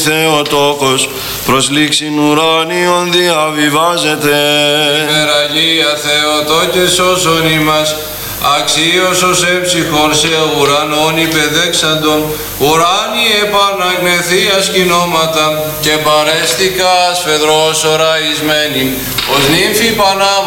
Θεοτόκος, προς λήξην ουράνιον διαβιβάζεται. Υπεραγία Θεοτόκε σώσον ημάς, αξίως ως έψυχον σε ουρανών υπεδέξαντον, ουράνιοι επαναγνεθίας κοινώματα και παρέστηκα σφεδρός οραϊσμένη, ως νύμφη Πανάμ